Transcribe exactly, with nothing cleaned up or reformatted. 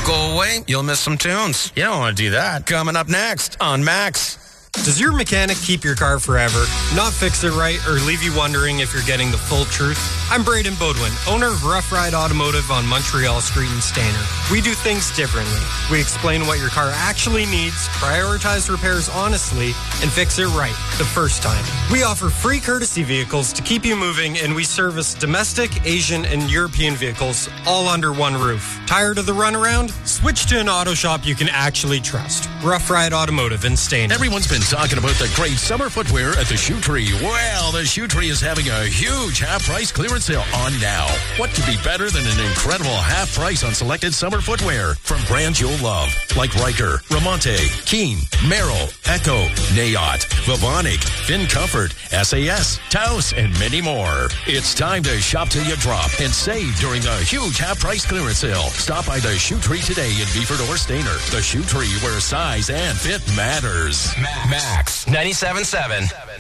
go away, you'll miss some tunes. You don't want to do that. Coming up next on Max. Does your mechanic keep your car forever, not fix it right, or leave you wondering if you're getting the full truth? I'm Braden Bodwin, owner of Rough Ride Automotive on Montreal Street in Stayner. We do things differently. We explain what your car actually needs, prioritize repairs honestly, and fix it right the first time. We offer free courtesy vehicles to keep you moving, and we service domestic, Asian, and European vehicles all under one roof. Tired of the runaround? Switch to an auto shop you can actually trust. Rough Ride Automotive in Stayner. Everyone's been talking about the great summer footwear at the Shoe Tree. Well, the Shoe Tree is having a huge half-price clearance sale on now. What could be better than an incredible half price on selected summer footwear from brands you'll love, like Riker, Ramonte, Keen, Merrill, Echo, Nayot, Vivonic, Finn Comfort, S A S, Taos, and many more. It's time to shop till you drop and save during the huge half-price clearance sale. Stop by the Shoe Tree today in Beeford or Stayner. The Shoe Tree, where size and fit matters. Max ninety-seven point seven.